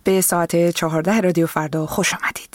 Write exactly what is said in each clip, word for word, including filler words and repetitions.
به ساعت چهارده رادیو فردا خوش آمدید.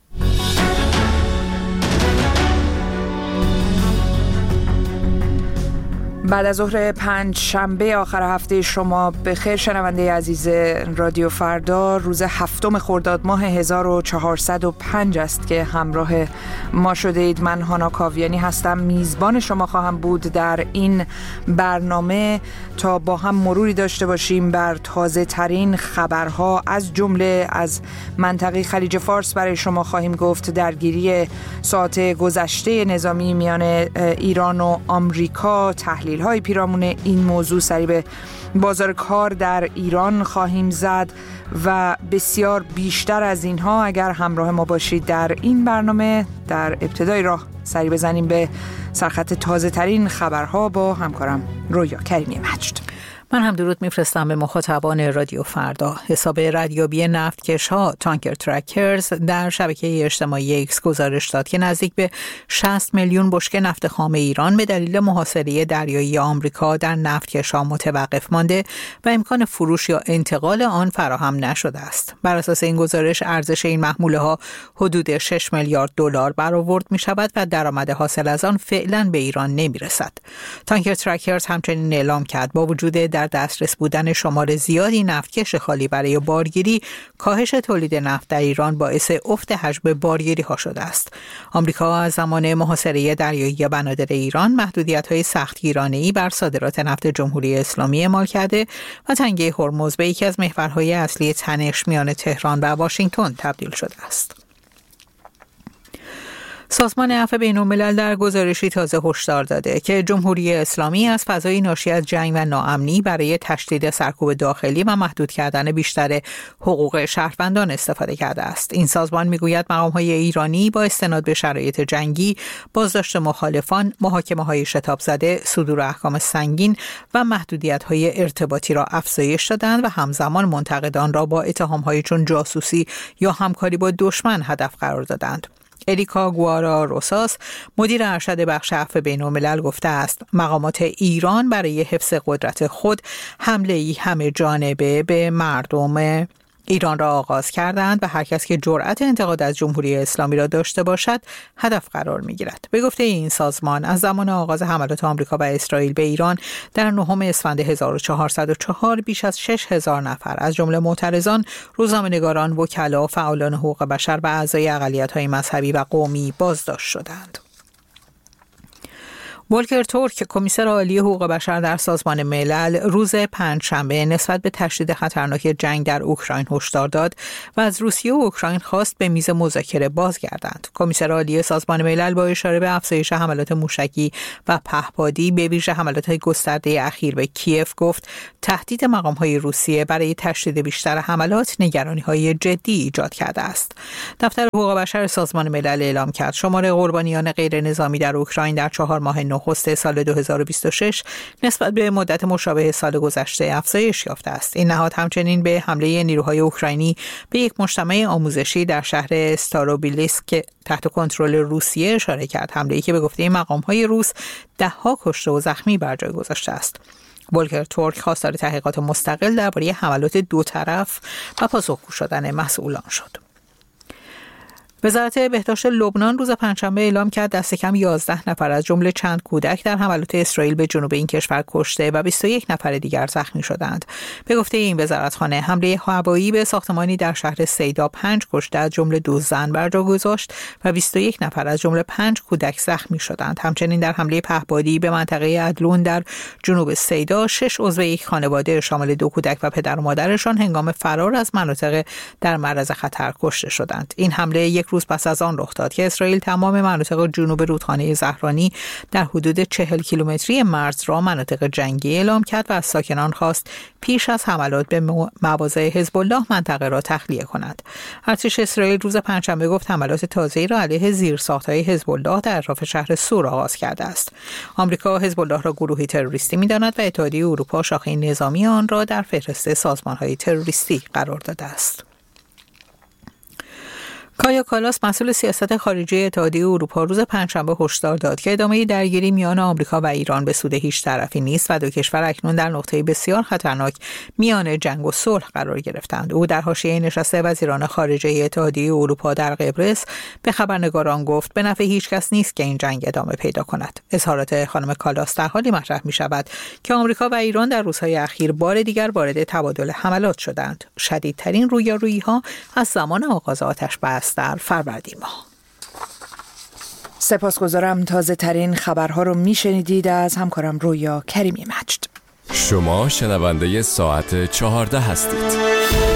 بعد از ظهر پنج شنبه آخر هفته شما به خیر شنونده عزیز رادیو فردا. روز هفتم خرداد ماه هزار و چهارصد و پنج است که همراه ما شده اید. من هانا کاویانی هستم، میزبان شما خواهم بود در این برنامه تا با هم مروری داشته باشیم بر تازه ترین خبرها، از جمله از منطقه خلیج فارس برای شما خواهیم گفت. درگیری ساعت گذشته نظامی میان ایران و آمریکا، تحلیل های پیرامون این موضوع، سری به بازار کار در ایران خواهیم زد و بسیار بیشتر از اینها اگر همراه ما باشید در این برنامه. در ابتدای راه سری بزنیم به سرخط تازه ترین خبرها با همکارم رویا کریمی مجد. من هم درود میفرستم به مخاطبان رادیو فردا. حساب ردیابی نفتکش‌ها تانکر ترکرز در شبکه اجتماعی ایکس گزارش داد که نزدیک به شصت میلیون بشکه نفت خام ایران به دلیل محاصره دریایی آمریکا در نفتکش‌ها متوقف مانده و امکان فروش یا انتقال آن فراهم نشده است. بر اساس این گزارش ارزش این محموله‌ها حدود شش میلیارد دلار برآورد می‌شود و درآمد حاصل از آن فعلا به ایران نمی‌رسد. تانکر ترکرز همچنین اعلام کرد با وجود در دسترس بودن شمار زیادی نفتکش خالی برای بارگیری، کاهش تولید نفت در ایران باعث افت حجم بارگیری ها شده است. آمریکا از زمان محاصره دریایی بنادر ایران محدودیت‌های سختگیرانه‌ای بر صادرات نفت جمهوری اسلامی اعمال کرده و تنگه هرمز به یکی از محورهای اصلی تنش میان تهران و واشنگتن تبدیل شده است. سازمان عفو بین‌الملل در گزارشی تازه هشدار داده که جمهوری اسلامی از فضای ناشی از جنگ و ناامنی برای تشدید سرکوب داخلی و محدود کردن بیشتر حقوق شهروندان استفاده کرده است. این سازمان میگوید مقام‌های ایرانی با استناد به شرایط جنگی، بازداشت مخالفان، محاکمه‌های شتاب زده، صدور احکام سنگین و محدودیت‌های ارتباطی را افزایش دادند و همزمان منتقدان را با اتهام‌های چون جاسوسی یا همکاری با دشمن هدف قرار دادند. اریکا گوارا روساس، مدیر ارشد بخش عفو بین‌الملل، گفته است مقامات ایران برای حفظ قدرت خود حمله‌ای همه جانبه به مردم ایران را آغاز کردند و هر کس که جرأت انتقاد از جمهوری اسلامی را داشته باشد هدف قرار می‌گیرد. به گفته این سازمان از زمان آغاز حملات آمریکا و اسرائیل به ایران در نهم اسفند هزار و چهارصد و چهار بیش از شش هزار نفر از جمله معترضان، روزنامه‌نگاران، وکلا، فعالان حقوق بشر و اعضای اقلیت‌های مذهبی و قومی بازداشت شدند. ولکر تورک، کمیسر عالی حقوق بشر در سازمان ملل، روز پنجشنبه نسبت به تشدید خطرناک جنگ در اوکراین هشدار داد و از روسیه و اوکراین خواست به میز مذاکره بازگردند. کمیسر عالی سازمان ملل با اشاره به افزایش حملات موشکی و پهپادی، به ویژه حملات گسترده اخیر به کیف، گفت تهدید مقام‌های روسیه برای تشدید بیشتر حملات نگرانی‌های جدی ایجاد کرده است. دفتر حقوق بشر سازمان ملل اعلام کرد شمار قربانیان غیر نظامی در اوکراین در چهار ماه نخست سال دو هزار و بیست و شش نسبت به مدت مشابه سال گذشته افزایش یافته است. این نهاد همچنین به حمله نیروهای اوکراینی به یک مجتمع آموزشی در شهر استاروبیلسک تحت کنترل روسیه اشاره کرد، حمله‌ای که به گفته مقام‌های روس ده‌ها کشته و زخمی بر جای گذاشته است. ولکر تورک خواستار تحقیقات مستقل درباره حملات دو طرف و پاسخگو شدن مسئولان شد. وزارت بهداشت لبنان روز پنجشنبه اعلام کرد دست کم یازده نفر از جمله چند کودک در حملات اسرائیل به جنوب این کشور کشته و بیست و یک نفر دیگر زخمی شدند. به گفته این وزارتخانه حمله هوایی به ساختمانی در شهر سیدا پنج کشته از جمله دو زن بر جا گذاشت و بیست و یک نفر از جمله پنج کودک زخمی شدند. همچنین در حمله پهپادی به منطقه عدلون در جنوب سیدا شش عضو یک خانواده شامل دو کودک و پدر و مادرشان هنگام فرار از مناطق در معرض خطر کشته شدند. این حمله یک روز پس از آن رخ داد که اسرائیل تمام مناطق جنوب رودخانه زهرانی در حدود چهل کیلومتری مرز را مناطق جنگی اعلام کرد و از ساکنان خواست پیش از حملات به مواضع حزب الله منطقه را تخلیه کنند. ارتش اسرائیل روز پنجشنبه گفت حملات تازه‌ای را علیه زیرساخت‌های حزب الله در اطراف شهر سور آغاز کرده است. آمریکا حزب الله را گروهی تروریستی می‌داند و اتحادیه اروپا شاخه نظامی آن را در فهرست سازمان‌های تروریستی قرار داده است. کایا کالاس مسئول سیاست خارجی اتحادیه اروپا روز پنجشنبه هشدار داد که ادامه درگیری میان آمریکا و ایران به سود هیچ طرفی نیست و دو کشور اکنون در نقطه بسیار خطرناک میان جنگ و صلح قرار گرفتند. او در حاشیه نشست وزیران خارجه اتحادیه اروپا در قبرس به خبرنگاران گفت به نفع هیچ کس نیست که این جنگ ادامه پیدا کند. اظهارات خانم کالاس در حالی مطرح می شود که آمریکا و ایران در روزهای اخیر بار دیگر وارد تبادل حملات شدند. شدیدترین رویارویی‌ها از زمان آغاز آتش بس در فروردین ماه. سپاسگزارم. تازه ترین خبرها رو میشنیدید از همکارم رویا کریمی مجد. شما شنونده ساعت چهارده هستید.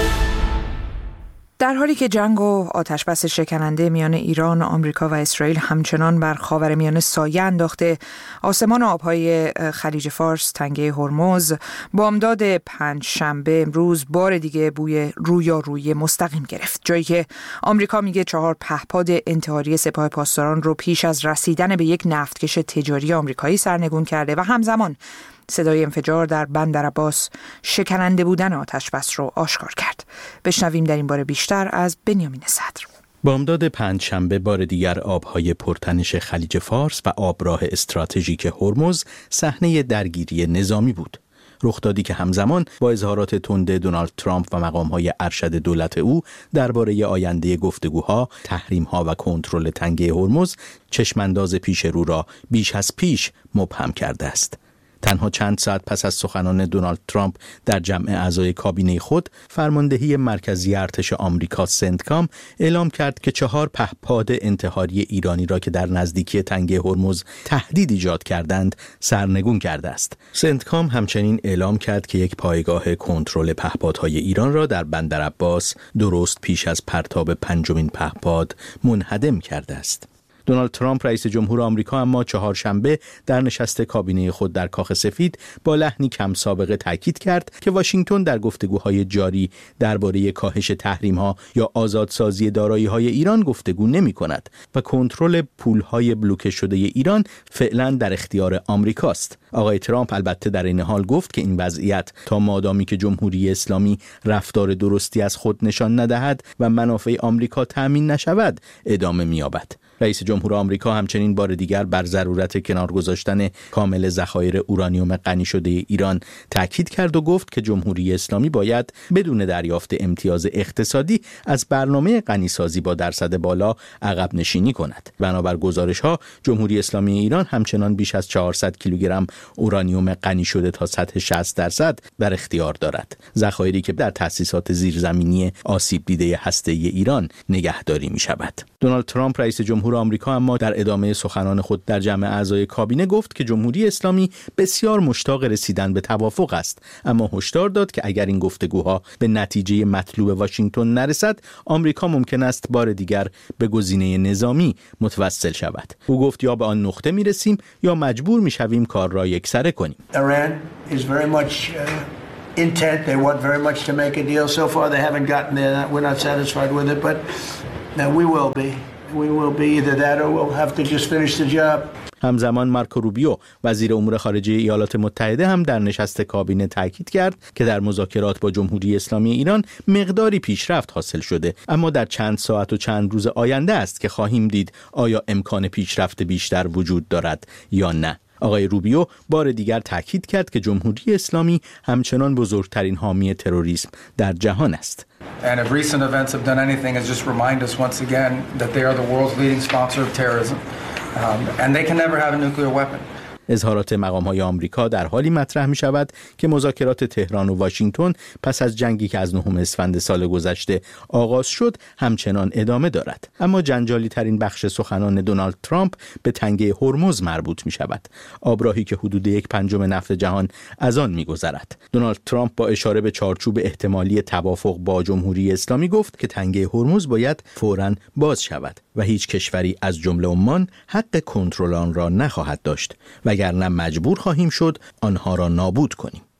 در حالی که جنگ و آتشبس شکننده میان ایران، آمریکا و اسرائیل همچنان بر خاورمیانه سایه انداخته، آسمان آبهای خلیج فارس، تنگه هرمز، بامداد پنج شنبه امروز بار دیگه بوی رویارویی مستقیم گرفت، جایی که آمریکا میگه چهار پهپاد انتحاری سپاه پاسداران رو پیش از رسیدن به یک نفتکش تجاری آمریکایی سرنگون کرده و همزمان صدای انفجار در بندر عباس شکننده بودن آتشبس رو آشکار کرد. بشنویم در این باره بیشتر از بنیامین صدر. بامداد پنجشنبه بار دیگر آبهای پرتنش خلیج فارس و آبراه استراتژیک هرمز صحنه درگیری نظامی بود. رخدادی که همزمان با اظهارات تند دونالد ترامپ و مقام‌های ارشد دولت او درباره آینده گفتگوها، تحریم‌ها و کنترل تنگه هرمز چشمانداز پیش رو را بیش از پیش مبهم کرده است. تنها چند ساعت پس از سخنان دونالد ترامپ در جمع اعضای کابینه خود، فرماندهی مرکزی ارتش آمریکا سنتکام اعلام کرد که چهار پهپاد انتحاری ایرانی را که در نزدیکی تنگه هرمز تهدید ایجاد کردند سرنگون کرده است. سنتکام همچنین اعلام کرد که یک پایگاه کنترل پهپادهای ایران را در بندر عباس درست پیش از پرتاب پنجمین پهپاد منهدم کرده است. دونالد ترامپ رئیس جمهور آمریکا اما چهارشنبه در نشست کابینه خود در کاخ سفید با لحنی کم سابقه تاکید کرد که واشنگتن در گفتگوهای جاری درباره کاهش تحریم‌ها یا آزادسازی دارایی‌های ایران گفتگو نمی‌کند و کنترل پول‌های بلوکه شده ایران فعلا در اختیار آمریکاست. آقای ترامپ البته در این حال گفت که این وضعیت تا مادامی که جمهوری اسلامی رفتار درستی از خود نشان ندهد و منافع آمریکا تأمین نشود ادامه می‌یابد. رئیس جمهور آمریکا همچنین بار دیگر بر ضرورت کنار گذاشتن کامل ذخایر اورانیوم غنی شده ایران تاکید کرد و گفت که جمهوری اسلامی باید بدون دریافت امتیاز اقتصادی از برنامه غنیسازی با درصد بالا عقب نشینی کند. بنابر گزارش‌ها جمهوری اسلامی ایران همچنان بیش از چهارصد کیلوگرم اورانیوم غنی شده تا سطح شصت درصد در اختیار دارد، ذخایری که در تأسیسات زیرزمینی آسیب دیده هسته‌ای ایران نگهداری می‌شود. دونالد ترامپ رئیس جمهور آمریکا اما در ادامه سخنان خود در جمع اعضای کابینه گفت که جمهوری اسلامی بسیار مشتاق رسیدن به توافق است، اما هشدار داد که اگر این گفتگوها به نتیجه مطلوب واشنگتن نرسد، آمریکا ممکن است بار دیگر به گزینه نظامی متوسل شود. او گفت یا به آن نقطه میرسیم یا مجبور میشویم کار را یکسره کنیم. Iran is very much uh, intent. They want very much to make a deal. So far they haven't gotten there. We're not satisfied with it, but now we will be. We will be either that or we'll have to just finish the job. همزمان مارکو روبیو وزیر امور خارجه ایالات متحده هم در نشست کابینه تاکید کرد که در مذاکرات با جمهوری اسلامی ایران مقداری پیشرفت حاصل شده، اما در چند ساعت و چند روز آینده است که خواهیم دید آیا امکان پیشرفت بیشتر وجود دارد یا نه. آقای روبیو بار دیگر تاکید کرد که جمهوری اسلامی همچنان بزرگترین حامی تروریسم در جهان است. And if recent events have done anything is just remind us once again that they are the world's leading sponsor of terrorism, um, and they can never have a nuclear weapon. اظهارات مقام‌های آمریکا در حالی مطرح می شود که مذاکرات تهران و واشنگتن پس از جنگی که از نهم اسفند سال گذشته آغاز شد همچنان ادامه دارد. اما جنجالی ترین بخش سخنان دونالد ترامپ به تنگه هرمز مربوط می شود، آبراهی که حدود یک پنجم نفت جهان از آن می گذرد. دونالد ترامپ با اشاره به چارچوب احتمالی توافق با جمهوری اسلامی گفت که تنگه هرمز باید فوراً باز شود و هیچ کشوری از جمله عمان حق کنترل آن را نخواهد داشت، وگرنه مجبور خواهیم شد آنها را نابود کنیم.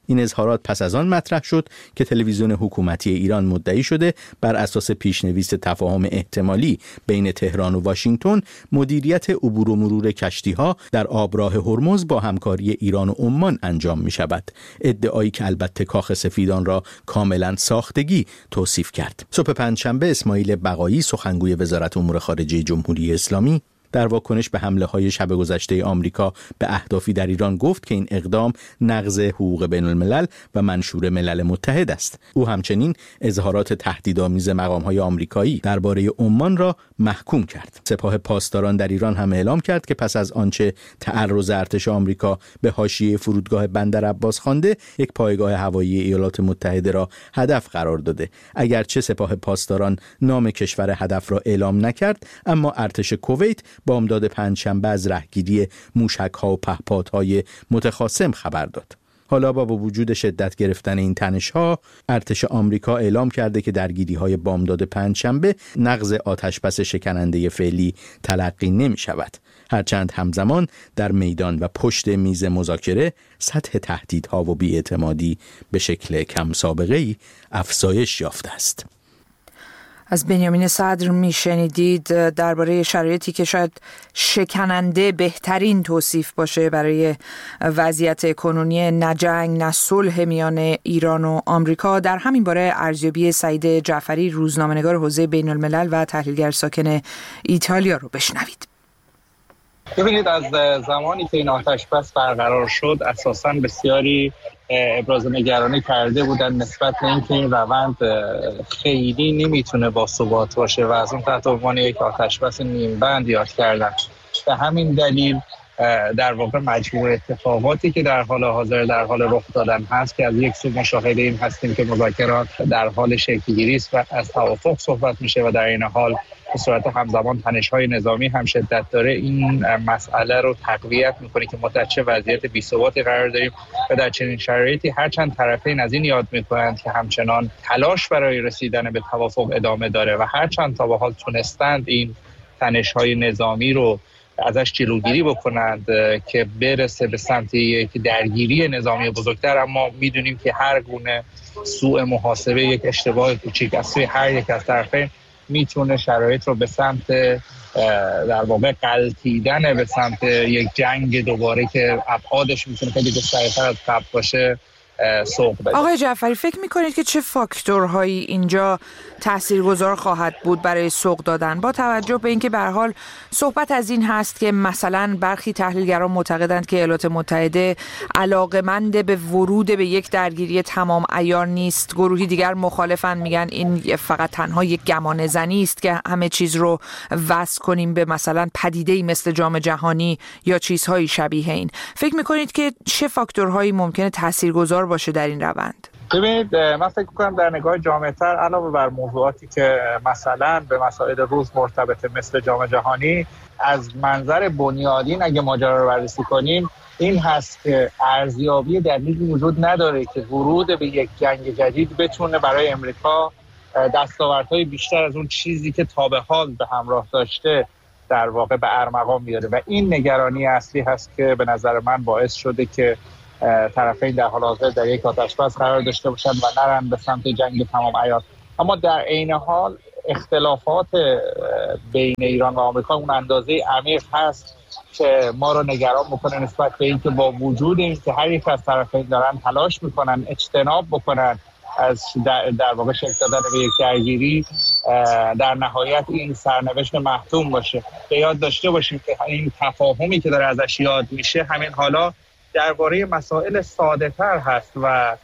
این اظهارات پس از آن مطرح شد که تلویزیون حکومتی ایران مدعی شده بر اساس پیشنویس تفاهم احتمالی بین تهران و واشنگتن مدیریت عبور و مرور کشتی‌ها در آبراه هرمز با همکاری ایران و عمان انجام می‌شود. ادعایی که البته کاخ سفید آن را کاملا ساختگی توصیف کرد. صبح پنجشنبه اسماعیل بقایی سخنگوی وزارت امور خارجه جمهوری اسلامی در واکنش به حمله‌های شب گذشته آمریکا به اهدافی در ایران گفت که این اقدام نقض حقوق بین الملل و منشور ملل متحد است. او همچنین اظهارات تهدیدآمیز مقام‌های آمریکایی درباره عمان را محکوم کرد. سپاه پاسداران در ایران هم اعلام کرد که پس از آنچه تعرض ارتش آمریکا به حاشیه فرودگاه بندر عباس خوانده، یک پایگاه هوایی ایالات متحده را هدف قرار داده. اگرچه سپاه پاسداران نام کشور هدف را اعلام نکرد، اما ارتش کویت بامداد پنجشنبه از رهگیری موشک‌ها و پهپادهای متخاصم خبر داد. حالا با وجود شدت گرفتن این تنش‌ها، ارتش آمریکا اعلام کرده که درگیری‌های بامداد پنجشنبه نقض آتشبس شکننده فعلی تلقی نمی‌شود. هرچند همزمان در میدان و پشت میز مذاکره سطح تهدیدها و بی‌اعتمادی به شکل کم سابقه‌ای افزایش یافته است. از بنیامین صدر میشنیدید درباره شرایطی که شاید شکننده بهترین توصیف باشه برای وضعیت کنونی نه جنگ نه صلح میان ایران و آمریکا. در همین باره ارزیابی سعید جعفری، روزنامه‌نگار حوزه بین الملل و تحلیلگر ساکن ایتالیا رو بشنوید. ببینید، از زمانی که این آتشبس برقرار شد اساساً بسیاری ابراز نگرانی کرده بودن نسبت به اینکه این روند خیلی نمیتونه با ثبات باشه و از اون تحت عنوان یک آتشبس نیمبند یاد کردن. به همین دلیل در واقع مجموع اتفاقاتی که در حال حاضر در حال رخ دادن هست که از یک سو مشاهده این هستیم که مذاکرات در حال شکل‌گیری است و از توافق صحبت میشه و در این حال به صورت همزمان تنش‌های نظامی هم شدت داره. این مسئله رو تقویت می‌کنه که ما در چه وضعیت بی‌ثباتی قرار داریم و در چنین شرایطی هرچند طرفین از این یاد می‌کنند که همچنان تلاش برای رسیدن به توافق ادامه داره و هرچند تا به حال تونستند این تنش‌های نظامی رو ازش جلوگیری بکنند که برسه به سمت یک درگیری نظامی بزرگتر، اما میدونیم که هر گونه سوء محاسبه، یک اشتباه کوچیک از سوی هر یک از طرفین میتونه شرایط رو به سمت در واقع غلطیدن به سمت یک جنگ دوباره که ابعادش میتونه خیلی گسترده‌تر از قبل باشه سوق بده. آقای جعفری، فکر میکنید که چه فاکتورهایی اینجا تاثیرگذار خواهد بود برای سوق دادن، با توجه به اینکه به هر حال صحبت از این هست که مثلا برخی تحلیلگران معتقدند که ایالات متحده علاقه‌مند به ورود به یک درگیری تمام عیار نیست، گروهی دیگر مخالفن، میگن این فقط تنها یک گمان زنی است که همه چیز رو وصل کنیم به مثلا پدیده‌ای مثل جام جهانی یا چیزهای شبیه این. فکر میکنید که چه فاکتورهایی ممکنه تاثیرگذار باشه در این روند؟ ببینید، من فکر می‌کنم در نگاه جامع‌تر علاوه بر موضوعاتی که مثلا به مسائل روز مرتبطه مثل جام جهانی، از منظر بنیادین اگه ماجرا رو بررسی کنیم این هست که ارزیابی دقیقی وجود نداره که ورود به یک جنگ جدید بتونه برای امریکا دستاوردهای بیشتر از اون چیزی که تا به حال به همراه داشته در واقع به ارمغان میاره و این نگرانی اصلی هست که به نظر من باعث شده که طرفین در حال حاضر در یک آتشبس قرار داشته باشند و نرن به سمت جنگ تمام عیار. اما در عین حال اختلافات بین ایران و آمریکا اون اندازه عمیق هست که ما رو نگران میکنه نسبت به اینکه با وجود اینکه هر یک از طرفین دارن تلاش میکنن اجتناب بکنن از در, در واقع شکل دادن به یک درگیری، در نهایت این سرنوشت محتوم باشه. به یاد داشته باشیم که این تفاهمی که داره ازش یاد میشه همین حالا درباره مسائل ساده تر هست و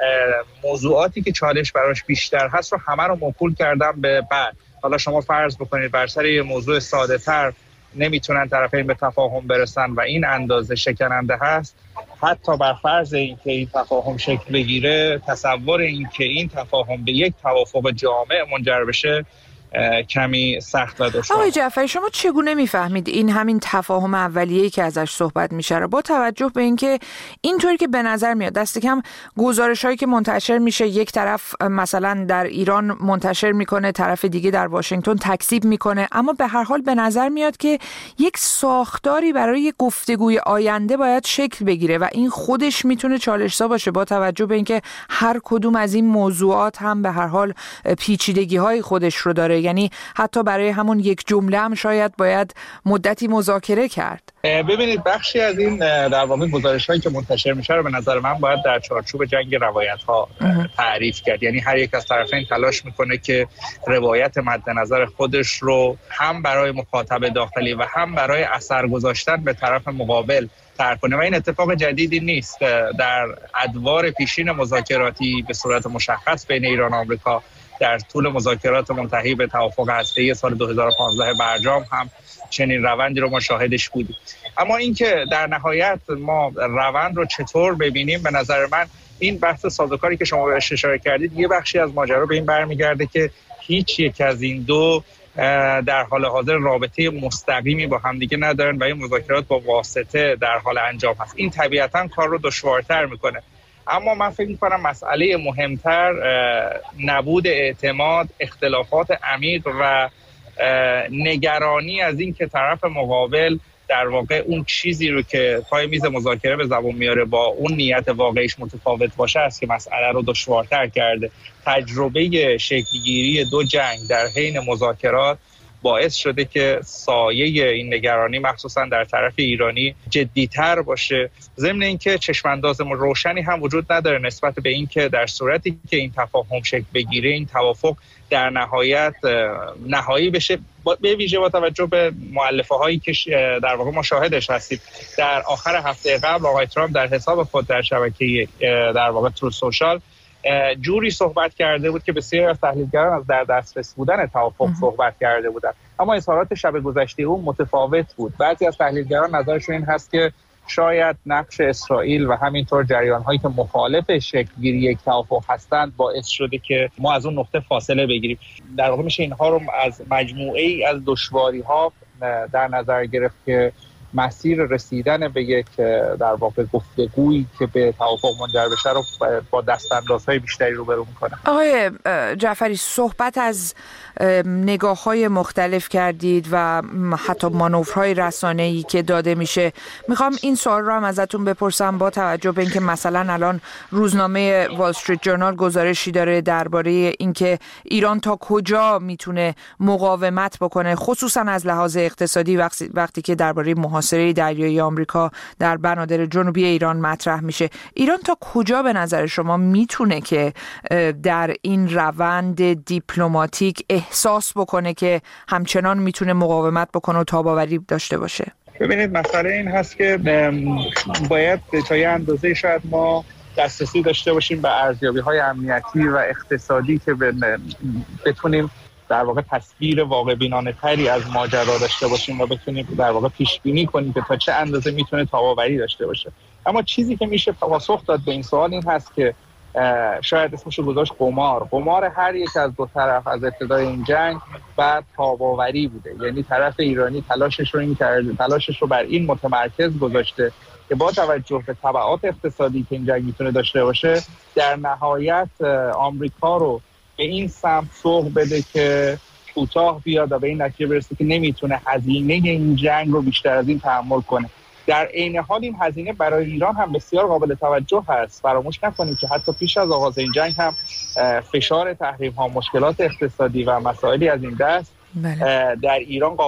موضوعاتی که چالش براش بیشتر هست رو همه رو موکول کردم به بعد. حالا شما فرض بکنید بر سر یه موضوع ساده تر نمیتونن طرفین به تفاهم برسن و این اندازه شکننده هست، حتی بر فرض اینکه این تفاهم شکل بگیره، تصور این که این تفاهم به یک توافق جامع منجر بشه کمی سخت و دشوار. آقای جعفری شما چگونه میفهمید این همین تفاهم اولیه‌ای که ازش صحبت میشه رو با توجه به اینکه اینطوری که به نظر میاد دست کم گزارش‌هایی که منتشر میشه یک طرف مثلا در ایران منتشر میکنه، طرف دیگه در واشنگتن تکذیب میکنه، اما به هر حال به نظر میاد که یک ساختاری برای گفتگوی آینده باید شکل بگیره و این خودش میتونه چالش‌زا باشه با توجه به اینکه هر کدوم از این موضوعات هم به هر حال پیچیدگی‌های خودش رو داره. یعنی حتی برای همون یک جمله هم شاید باید مدتی مذاکره کرد. ببینید بخشی از این در واقع گزارش‌هایی که منتشر میشه رو به نظر من باید در چارچوب جنگ روایت‌ها تعریف کرد. یعنی هر یک از طرفین تلاش میکنه که روایت مد نظر خودش رو هم برای مخاطب داخلی و هم برای اثر گذاشتن به طرف مقابل طرح کنه و این اتفاق جدیدی نیست. در ادوار پیشین مذاکراتی به صورت مشخص بین ایران و آمریکا در طول مذاکرات منتهی به توافق هسته‌ای سال دو هزار و پانزده برجام هم چنین روندی رو ما شاهدش بودیم. اما اینکه در نهایت ما روند رو چطور ببینیم، به نظر من این بحث سازوکاری که شما بهش اشاره کردید یه بخشی از ماجرا به این برمیگرده که هیچ یک از این دو در حال حاضر رابطه مستقیمی با همدیگه ندارن و این مذاکرات با واسطه در حال انجام هست. این طبیعتاً کار رو دشوارتر میکنه. اما من فکر می‌کنم مسئله مهمتر نبود اعتماد، اختلافات عمیق و نگرانی از این که طرف مقابل در واقع اون چیزی رو که پای میز مذاکره به زبان میاره با اون نیت واقعیش متفاوت باشه است که مسئله رو دشوارتر کرده. تجربه شکل‌گیری دو جنگ در حین مذاکرات باعث شده که سایه این نگرانی مخصوصا در طرف ایرانی جدی‌تر باشه. ضمن اینکه چشم‌انداز روشنی هم وجود نداره نسبت به اینکه در صورتی که این تفاهم شکل بگیره، این توافق در نهایت نهایی بشه، به ویژه با توجه به مؤلفه‌هایی که در واقع ما شاهدش هستیم. در آخر هفته قبل آقای ترامپ در حساب خود در شبکه در واقع ترو سوشال جوری صحبت کرده بود که بسیاری از تحلیلگران از در دسترس بودن توافق صحبت کرده بودند، اما اظهارات شب گذشته اون متفاوت بود. بعضی از تحلیلگران نظرشون این هست که شاید نقش اسرائیل و همینطور جریان‌هایی که مخالف شکل‌گیری یک توافق هستند باعث شده که ما از اون نقطه فاصله بگیریم. در واقع میشه اینها رو از مجموعه‌ای از دشواری‌ها در نظر گرفت که مسیر رسیدن به یک در واقع گفتگویی که به توافق منجر بشه رو با دستاندازهای بیشتری روبرو میکنه. آقای جعفری صحبت از نگاه‌های مختلف کردید و حتی مانورهای رسانه‌ای که داده میشه. میخوام این سوال رو هم ازتون بپرسم با توجه به اینکه مثلا الان روزنامه وال استریت جورنال گزارشی داره درباره اینکه ایران تا کجا میتونه مقاومت بکنه، خصوصا از لحاظ اقتصادی وقتی, وقتی که درباره محاصره دریایی آمریکا در بنادر جنوبی ایران مطرح میشه. ایران تا کجا به نظر شما میتونه که در این روند دیپلماتیک احساس بکنه که همچنان میتونه مقاومت بکنه و تاب‌آوری داشته باشه؟ ببینید مسئله این هست که باید تا یه اندازه شاید ما دسترسی داشته باشیم به ارزیابی‌های امنیتی و اقتصادی که بتونیم در واقع تصویر واقع بینانه تری از ماجرا داشته باشیم و بتونیم در واقع پیش بینی کنیم که تا چه اندازه میتونه تاب‌آوری داشته باشه. اما چیزی که میشه پاسخ داد به این سوال این هست که شاید اسمشو گذاشت قمار. قمار هر یک از دو طرف از ابتدای این جنگ بعد تاب‌آوری بوده. یعنی طرف ایرانی تلاشش رو این کرده، تلاشش رو بر این متمرکز گذاشته که با توجه به تبعات اقتصادی که این جنگ میتونه داشته باشه در نهایت آمریکا رو به این سمت سوق بده که کوتاه بیاد و به این نتیجه برسه که نمیتونه هزینه این جنگ رو بیشتر از این تحمل کنه. در عین حال این هزینه برای ایران هم بسیار قابل توجه هست. فراموش نکنید که حتی پیش از آغاز این جنگ هم فشار تحریم ها، مشکلات اقتصادی و مسائلی از این دست بله. در ایران